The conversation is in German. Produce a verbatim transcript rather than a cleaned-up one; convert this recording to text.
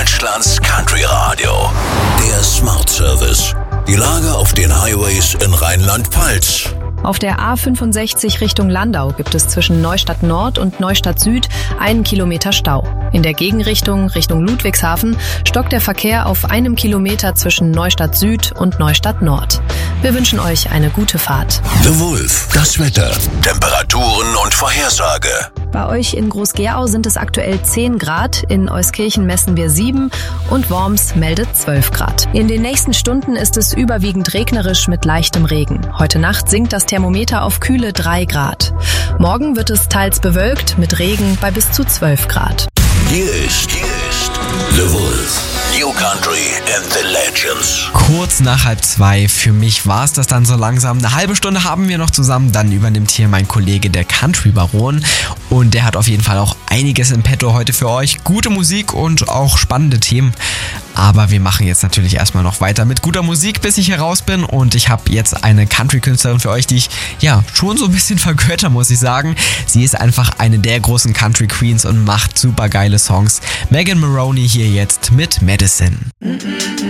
Deutschlands Country Radio. Der Smart Service. Die Lage auf den Highways in Rheinland-Pfalz. Auf der A fünfundsechzig Richtung Landau gibt es zwischen Neustadt Nord und Neustadt Süd einen Kilometer Stau. In der Gegenrichtung Richtung Ludwigshafen stockt der Verkehr auf einem Kilometer zwischen Neustadt Süd und Neustadt Nord. Wir wünschen euch eine gute Fahrt. The Wolf, das Wetter, Temperaturen und Vorhersage. Bei euch in Groß-Gerau sind es aktuell zehn Grad, in Euskirchen messen wir sieben und Worms meldet zwölf Grad. In den nächsten Stunden ist es überwiegend regnerisch mit leichtem Regen. Heute Nacht sinkt das Thermometer auf kühle drei Grad. Morgen wird es teils bewölkt mit Regen bei bis zu zwölf Grad. Hier ist, hier ist The Wolf. New Country and the Legends. Kurz nach halb zwei, für mich war es das dann so langsam. Eine halbe Stunde haben wir noch zusammen, dann übernimmt hier mein Kollege, der Country Baron. Und der hat auf jeden Fall auch einiges im Petto heute für euch. Gute Musik und auch spannende Themen. Aber wir machen jetzt natürlich erstmal noch weiter mit guter Musik, bis ich heraus bin. Und ich habe jetzt eine Country-Künstlerin für euch, die ich ja schon so ein bisschen vergötter, muss ich sagen. Sie ist einfach eine der großen Country-Queens und macht super geile Songs. Megan Moroney hier jetzt mit Medicine.